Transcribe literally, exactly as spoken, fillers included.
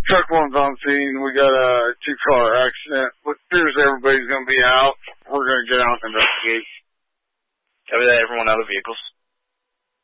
truck one's on scene. We got a two-car accident. It appears everybody's going to be out. We're going to get out and investigate. Copy that. Everyone out of vehicles.